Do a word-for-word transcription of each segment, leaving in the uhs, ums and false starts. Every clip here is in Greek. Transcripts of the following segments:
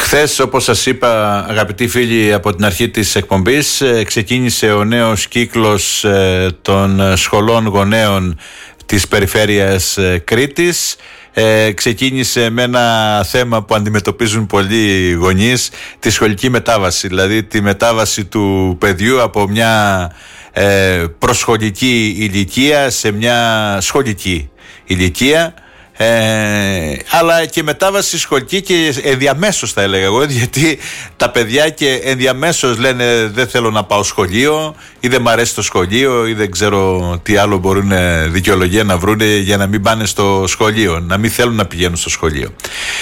Χθες, όπως σας είπα, αγαπητοί φίλοι, από την αρχή της εκπομπής ξεκίνησε ο νέος κύκλος των σχολών γονέων της περιφέρειας Κρήτης. Ε, ξεκίνησε με ένα θέμα που αντιμετωπίζουν πολλοί γονείς, τη σχολική μετάβαση, δηλαδή τη μετάβαση του παιδιού από μια ε, προσχολική ηλικία σε μια σχολική ηλικία. Ε, αλλά και μετάβαση σχολική και ενδιαμέσως, θα έλεγα εγώ, γιατί τα παιδιά και ενδιαμέσως λένε δεν θέλω να πάω σχολείο ή δεν μ' αρέσει το σχολείο ή δεν ξέρω τι άλλο μπορούν δικαιολογία να βρουν για να μην πάνε στο σχολείο, να μην θέλουν να πηγαίνουν στο σχολείο.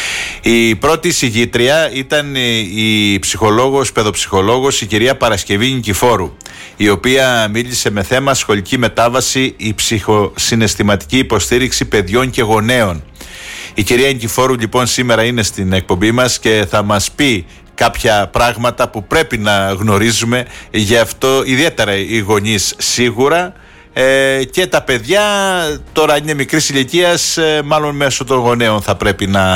Η πρώτη συγγήτρια ήταν η ψυχολόγος, παιδοψυχολόγος, η κυρία Παρασκευή Νικηφόρου, η οποία μίλησε με θέμα σχολική μετάβαση, η ψυχοσυναισθηματική υποστήριξη παιδιών και γονέων. Η κυρία Νικηφόρου λοιπόν σήμερα είναι στην εκπομπή μας και θα μας πει κάποια πράγματα που πρέπει να γνωρίζουμε, γι' αυτό ιδιαίτερα οι γονείς σίγουρα, ε, και τα παιδιά τώρα είναι μικρής ηλικίας, ε, μάλλον μέσω των γονέων θα πρέπει να,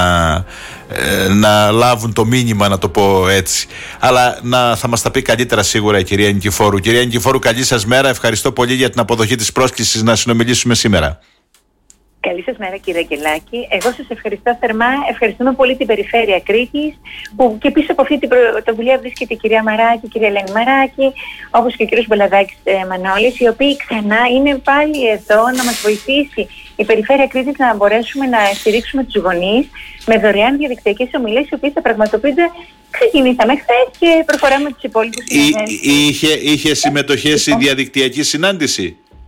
ε, να λάβουν το μήνυμα, να το πω έτσι. Αλλά να, θα μας τα πει καλύτερα σίγουρα η κυρία Νικηφόρου. Κυρία Νικηφόρου, καλή σας μέρα, ευχαριστώ πολύ για την αποδοχή της πρόσκλησης να συνομιλήσουμε σήμερα. Καλή σας μέρα, κύριε Αγγελάκη. Εγώ σας ευχαριστώ θερμά. Ευχαριστούμε πολύ την Περιφέρεια Κρήτης, που και πίσω από αυτή την πρωτοβουλία βρίσκεται η κυρία Μαράκη, η κυρία Ελένη Μαράκη, όπως και ο κύριος Μπολαδάκης ε, Μανώλης, οι οποίοι ξανά είναι πάλι εδώ να μας βοηθήσει η Περιφέρεια Κρήτης να μπορέσουμε να στηρίξουμε τους γονείς με δωρεάν διαδικτυακές ομιλίες, οι οποίες θα πραγματοποιούνται. Ξεκινήσαμε χθες και προχωράμε τους υπόλοιπους συναντήσεις. Είχε, είχε συμμετοχές στη διαδικτυακή συνάντηση?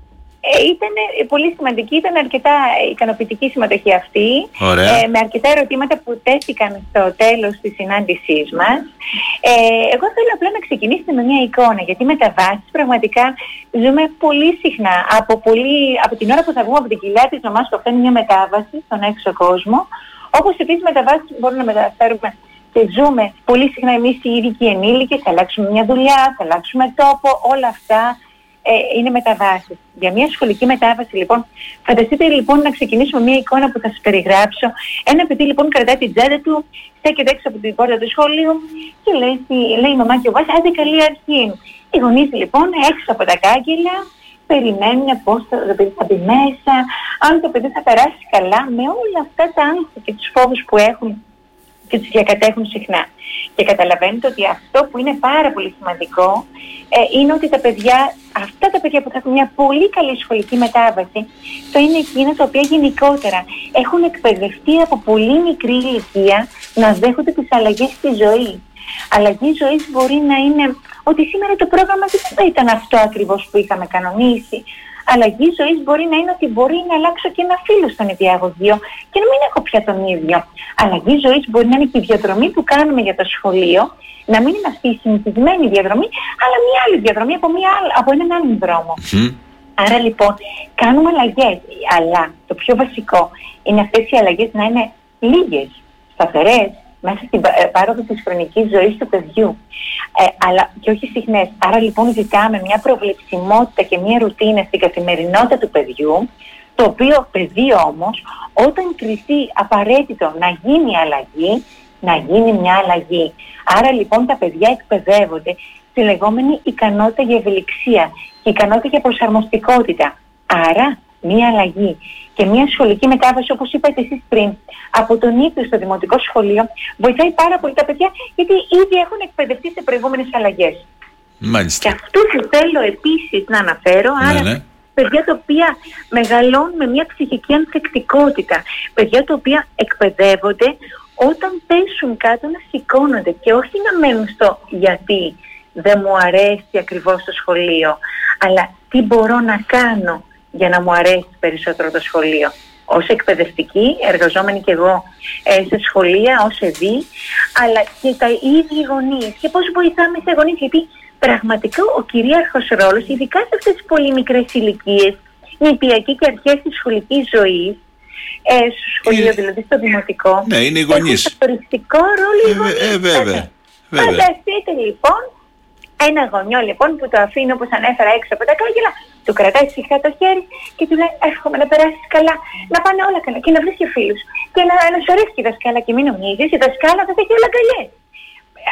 Ε, ήταν πολύ σημαντική, ήταν αρκετά ικανοποιητική συμμετοχή αυτή, ε, με αρκετά ερωτήματα που τέθηκαν στο τέλος της συνάντησής μας. Ε, εγώ θέλω απλά να ξεκινήσουμε με μια εικόνα, γιατί μεταβάσεις πραγματικά ζούμε πολύ συχνά. Από, πολύ, από την ώρα που θα βγούμε από την κοιλιά της μαμάς που φτάνει μια μετάβαση στον έξω κόσμο, όπως επίσης μεταβάσεις μπορούμε να μεταφέρουμε και ζούμε πολύ συχνά εμείς οι ίδιοι και οι ενήλικες, θα αλλάξουμε μια δουλειά, θα αλλάξουμε τόπο, όλα αυτά. Ε, είναι μεταβάσεις. Για μια σχολική μετάβαση, λοιπόν, φανταστείτε λοιπόν να ξεκινήσουμε μια εικόνα που θα σας περιγράψω. Ένα παιδί λοιπόν κρατάει την τσάντα του, στέκεται έξω από την πόρτα του σχολείου και λέει, λέει η μαμά και ο μπας, άντε καλή αρχή. Οι γονείς λοιπόν έξω από τα κάγκελα περιμένουν πώς το παιδί θα μπει μέσα, αν το παιδί θα περάσει καλά, με όλα αυτά τα άγχη και τους φόβους που έχουν και τους διακατέχουν συχνά. Και καταλαβαίνετε ότι αυτό που είναι πάρα πολύ σημαντικό ε, είναι ότι τα παιδιά, αυτά τα παιδιά που θα έχουν μια πολύ καλή σχολική μετάβαση, θα είναι εκείνα τα οποία γενικότερα έχουν εκπαιδευτεί από πολύ μικρή ηλικία να δέχονται τις αλλαγές στη ζωή. Αλλαγή ζωής μπορεί να είναι ότι σήμερα το πρόγραμμα δεν θα ήταν αυτό ακριβώς που είχαμε κανονίσει. Αλλαγή ζωής μπορεί να είναι ότι μπορεί να αλλάξω και ένα φίλο στον διαγωγείο και να μην έχω πια τον ίδιο. Αλλαγή ζωής μπορεί να είναι και η διαδρομή που κάνουμε για το σχολείο, να μην είναι αυτή η συνηθισμένη διαδρομή, αλλά μια άλλη διαδρομή από, μια, από έναν άλλον δρόμο. Mm. Άρα λοιπόν κάνουμε αλλαγές, αλλά το πιο βασικό είναι αυτές οι αλλαγές να είναι λίγες, σταθερές, μέσα στην πάροδο της χρονικής ζωής του παιδιού, ε, αλλά και όχι συχνές. Άρα λοιπόν ζητάμε μια προβλεψιμότητα και μια ρουτίνα στην καθημερινότητα του παιδιού, το οποίο παιδί όμως όταν κριθεί απαραίτητο να γίνει αλλαγή, να γίνει μια αλλαγή. Άρα λοιπόν τα παιδιά εκπαιδεύονται στη λεγόμενη ικανότητα για ευελιξία και ικανότητα για προσαρμοστικότητα. Άρα μια αλλαγή και μια σχολική μετάβαση, όπως είπατε εσείς πριν, από τον ύπνο στο δημοτικό σχολείο, βοηθάει πάρα πολύ τα παιδιά, γιατί ήδη έχουν εκπαιδευτεί σε προηγούμενες αλλαγές. Μάλιστα. Και αυτούς που θέλω επίσης να αναφέρω, ναι, άρα ναι. παιδιά τα οποία μεγαλώνουν με μια ψυχική ανθεκτικότητα, παιδιά τα οποία εκπαιδεύονται όταν πέσουν κάτω να σηκώνονται και όχι να μένουν στο γιατί δεν μου αρέσει ακριβώς το σχολείο, αλλά τι μπορώ να κάνω για να μου αρέσει περισσότερο το σχολείο. Ως εκπαιδευτική, εργαζόμενη και εγώ ε, σε σχολεία, ως ΕΔΗ, αλλά και τα ίδια οι γονείς. Και πώς βοηθάμε σε γονείς, γιατί πραγματικά ο κυρίαρχος ρόλος, ειδικά σε αυτές τις πολύ μικρές ηλικίες, νηπιακή και αρχές της σχολικής ζωής, ε, στο σχολείο ε, δηλαδή, στο δημοτικό, ναι, είναι οι γονείς. Έχουν καθοριστικό ρόλο οι γονείς. Ε, ε, βέβαια. Φανταστείτε λοιπόν ένα γονιό λοιπόν που το αφήνει, όπως ανέφερα, έξω από τα κάγκελα, του κρατάει σιγά το χέρι και του λέει εύχομαι να περάσεις καλά, να πάνε όλα καλά και να βρεις και φίλους και να, να σου αρέσει η δασκάλα και μην νομίζεις, η δασκάλα θα έχει όλα αγκαλιές.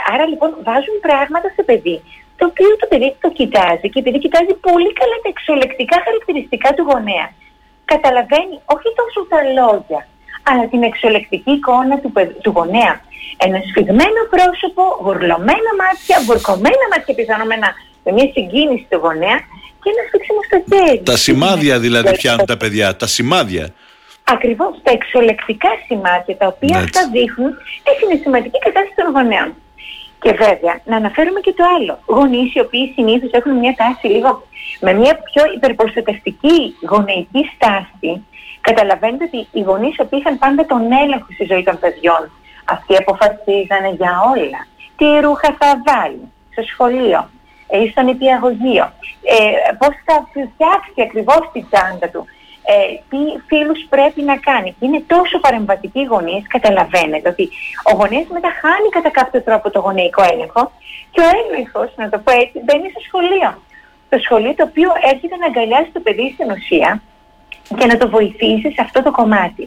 άρα λοιπόν βάζουν πράγματα στο παιδί, το οποίο το παιδί το κοιτάζει και επειδή κοιτάζει πολύ καλά τα εξωλεκτικά χαρακτηριστικά του γονέα, καταλαβαίνει όχι τόσο τα λόγια, αλλά την εξωλεκτική εικόνα του, του γονέα. Ένα σφιγμένο πρόσωπο, γουρλωμένα μάτια, βουρκωμένα μάτια πιθανόν με μια συγκίνηση του γονέα και ένα σφίξιμο στο χέρι. Τα σημάδια δηλαδή πιάνουν τα παιδιά, τα σημάδια. Ακριβώς, τα εξωλεκτικά σημάδια, τα οποία Έτσι. αυτά δείχνουν τη συναισθηματική κατάσταση των γονέων. Και βέβαια, να αναφέρουμε και το άλλο. Γονείς οι οποίοι συνήθως έχουν μια τάση λίγο με μια πιο υπερπροστατευτική γονεϊκή στάση, καταλαβαίνετε ότι οι γονείς οι οποίοι είχαν πάντα τον έλεγχο στη ζωή των παιδιών, αυτοί αποφασίζανε για όλα. Τι ρούχα θα βάλει στο σχολείο ή στο νηπιαγωγείο, ε, πώς θα φτιάξει ακριβώς την τσάντα του, ε, τι φίλους πρέπει να κάνει. Και είναι τόσο παρεμβατικοί γονείς, καταλαβαίνετε ότι ο γονέας μετά χάνει κατά κάποιο τρόπο το γονεϊκό έλεγχο και ο έλεγχος, να το πω έτσι, μπαίνει στο σχολείο. Το σχολείο το οποίο έρχεται να αγκαλιάσει το παιδί στην ουσία και να το βοηθήσει σε αυτό το κομμάτι.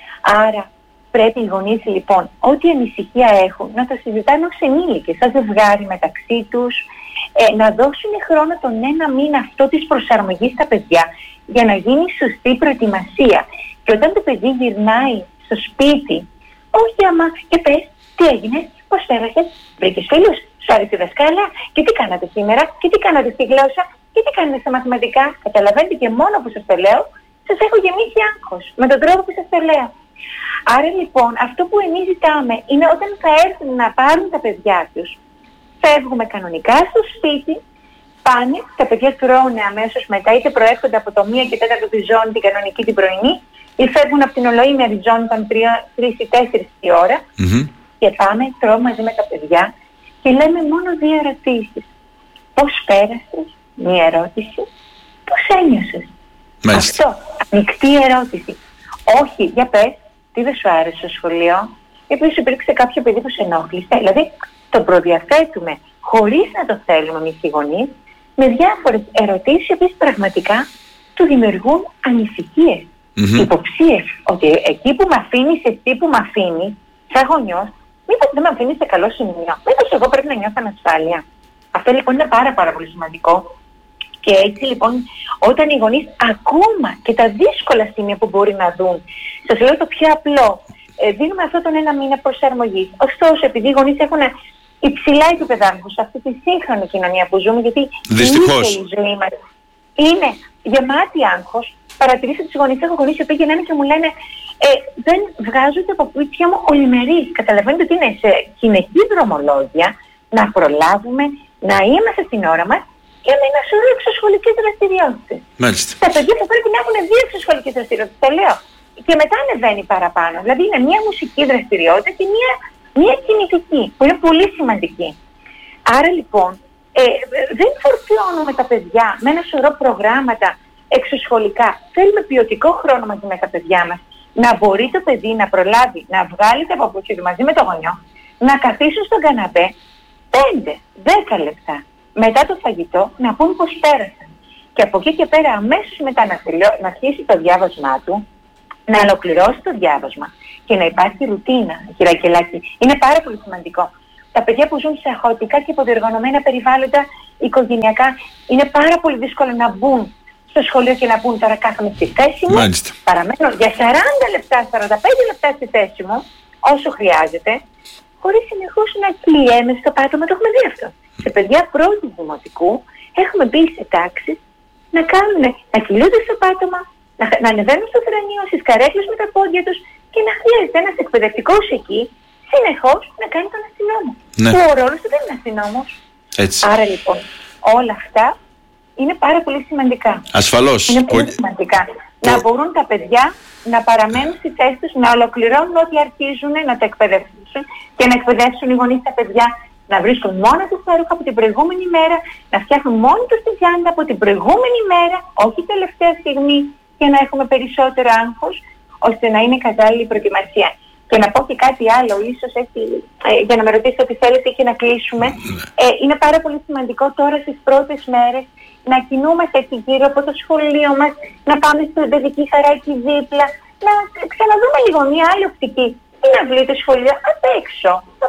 Άρα πρέπει οι γονείς λοιπόν, ό,τι ανησυχία έχουν, να το συζητάνε ως ενήλικες, σαν ζευγάρι μεταξύ τους, ε, να δώσουν χρόνο τον ένα μήνα αυτό της προσαρμογής στα παιδιά για να γίνει σωστή προετοιμασία. Και όταν το παιδί γυρνάει στο σπίτι, όχι άμα και πες, τι έγινε, πώς πέρασες, βρήκες φίλους, σου άρεσε η δασκάλα, και τι κάνατε σήμερα, και τι κάνατε στη γλώσσα, και τι κάνατε στα μαθηματικά. Καταλαβαίνετε, και μόνο που σας το λέω, σας έχω γεμίσει άγχος με τον τρόπο που σας το λέω. Άρα λοιπόν αυτό που εμείς ζητάμε είναι όταν θα έρθουν να πάρουν τα παιδιά τους, φεύγουμε κανονικά στο σπίτι, πάνε, τα παιδιά τρώνε αμέσως μετά, είτε προέρχονται από το μία και τέταρτο τη ζώνη, την κανονική την πρωινή, ή φεύγουν από την ολοήμερη ζώνη των τρεις ή τέσσερις η ώρα, mm-hmm. και πάμε, τρώμε μαζί με τα παιδιά και λέμε μόνο δύο ερωτήσεις. Πώς πέρασες, μία ερώτηση, πώς ένιωσες. Αυτό, ανοιχτή ερώτηση. Όχι, για πες, τι δεν σου άρεσε στο σχολείο, επειδή σου υπήρξε κάποιο παιδί που σε ενόχλησε. Δηλαδή, το προδιαθέτουμε χωρίς να το θέλουμε εμείς οι γονείς, με διάφορες ερωτήσεις, οι οποίες πραγματικά του δημιουργούν ανησυχίες, mm-hmm. υποψίες. Ότι εκεί που με αφήνεις, εσύ που με αφήνεις, σαν γονιός, μήπως δεν με αφήνεις σε καλό σημείο, μήπως εγώ πρέπει να νιώθω ανασφάλεια. Αυτό λοιπόν είναι πάρα πάρα πολύ σημαντικό. Και έτσι λοιπόν, όταν οι γονείς ακόμα και τα δύσκολα σημεία που μπορεί να δουν, σας λέω το πιο απλό, ε, δίνουμε αυτόν τον ένα μήνα προσαρμογής. Ωστόσο, επειδή οι γονείς έχουν υψηλά επίπεδα άγχους σε αυτή τη σύγχρονη κοινωνία που ζούμε, γιατί δυστυχώς η ζωή μας είναι γεμάτη άγχος. Παρατηρήστε τους γονείς, έχω γονείς οι οποίοι γεννάνε και μου λένε ε, δεν βγάζονται από πίτια μου ολημερείς. Καταλαβαίνετε ότι είναι σε συνεχή δρομολόγια να προλάβουμε, να είμαστε στην ώρα μας και με ένα σωρό εξωσχολικές δραστηριότητες. Μάλιστα. Τα παιδιά θα πρέπει να έχουν δύο εξωσχολικές δραστηριότητες, το λέω. Και μετά ανεβαίνει παραπάνω. Δηλαδή είναι μια μουσική δραστηριότητα και μια, μια κινητική, που είναι πολύ σημαντική. Άρα λοιπόν, ε, δεν φορτιώνουμε τα παιδιά με ένα σωρό προγράμματα εξωσχολικά. Θέλουμε ποιοτικό χρόνο μαζί με τα παιδιά μας. Να μπορεί το παιδί να προλάβει να βγάλει τα παπούτσια του μαζί με το γονιό, να καθίσουν στον καναπέ πέντε με δέκα λεπτά μετά το φαγητό, να πούν πώς πέρασαν. Και από εκεί και πέρα αμέσως μετά να, τελειώ, να αρχίσει το διάβασμά του, να ολοκληρώσει το διάβασμα και να υπάρχει ρουτίνα, Κυρακελάκη. Είναι πάρα πολύ σημαντικό. Τα παιδιά που ζουν σε χαοτικά και υποδιοργανωμένα περιβάλλοντα οικογενειακά, είναι πάρα πολύ δύσκολο να μπουν στο σχολείο και να πούν τώρα κάθομαι στη θέση μου. Μάλιστα. Παραμένω για σαράντα λεπτά, σαράντα πέντε λεπτά στη θέση μου, όσο χρειάζεται, χωρίς συνεχώς να κλειέμαι στο πάτωμα. Το έχουμε δει αυτό. Σε παιδιά πρώτου δημοτικού έχουμε μπει σε τάξεις να κάνουν, να κυλούνται στο πάτωμα, να, να ανεβαίνουν στο θρανείο, στις καρέκλες με τα πόδια τους και να χρειάζεται ένας εκπαιδευτικός εκεί συνεχώς να κάνει τον αστυνόμο. Ναι. Που ο ρόλος του δεν είναι αστυνόμος. Έτσι. Άρα λοιπόν όλα αυτά είναι πάρα πολύ σημαντικά. Ασφαλώς. Είναι πολύ Πο... σημαντικά. Πο... Να μπορούν τα παιδιά να παραμένουν στη θέση τους, να ολοκληρώνουν ό,τι αρχίζουν, να τα εκπαιδεύσουν και να εκπαιδεύσουν οι γονείς τα παιδιά να βρίσκουν μόνο τους τα ρούχα από την προηγούμενη μέρα, να φτιάχνουν μόνοι τους τη τσάντα από την προηγούμενη μέρα, όχι τελευταία στιγμή, για να έχουμε περισσότερο άγχος, ώστε να είναι κατάλληλη προετοιμασία. Και να πω και κάτι άλλο, ίσως έτσι, ε, για να με ρωτήσετε ό,τι θέλετε και να κλείσουμε. Ε, είναι πάρα πολύ σημαντικό τώρα στις πρώτες μέρες να κινούμαστε εκεί γύρω από το σχολείο μας, να πάμε στην παιδική χαρά εκεί δίπλα, να ξαναδούμε λίγο μια άλλη οπτική. Τι να βλέπει το σχολείο απ' έξω, από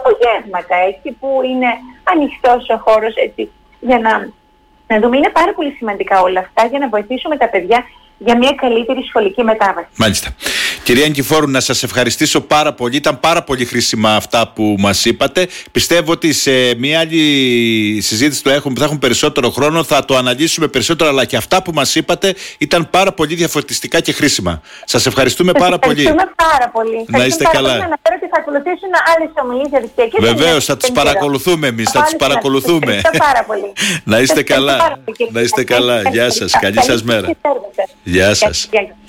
απογεύματα, έτσι, που είναι ανοιχτός ο χώρος, έτσι, για να, να δούμε. Είναι πάρα πολύ σημαντικά όλα αυτά για να βοηθήσουμε τα παιδιά για μια καλύτερη σχολική μετάβαση. Μάλιστα. Κυρία Νικηφόρου, να σας ευχαριστήσω πάρα πολύ. Ήταν πάρα πολύ χρήσιμα αυτά που μας είπατε. Πιστεύω ότι σε μια άλλη συζήτηση που έχουμε, που θα έχουμε περισσότερο χρόνο, θα το αναλύσουμε περισσότερο, αλλά και αυτά που μας είπατε ήταν πάρα πολύ διαφωτιστικά και χρήσιμα. Σας ευχαριστούμε σας πάρα πολύ. Ευχαριστούμε πάρα πολύ. Να είστε καλά. Να αναφέρω ότι θα ακολουθήσουν άλλες ομιλίες διαδικτυακές. Βεβαίως, θα τις παρακολουθούμε εμείς. Θα τις παρακολουθούμε. Πάρα πολύ. Να είστε καλά. Να είστε καλά. Γεια σας. Καλή σας μέρα. Γεια σας.